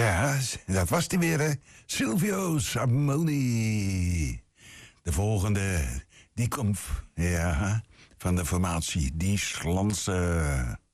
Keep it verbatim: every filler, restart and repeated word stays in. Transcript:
Ja, dat was die weer, hè. Silvio Samoni. De volgende, die komt ja, van de formatie Die Slanse.